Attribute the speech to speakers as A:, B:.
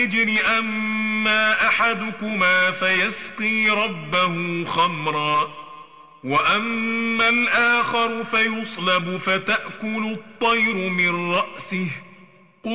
A: الحجر أما أحدكما فيسقي ربه خمرا وأما الآخر فيصلب فتأكل الطير من رأسه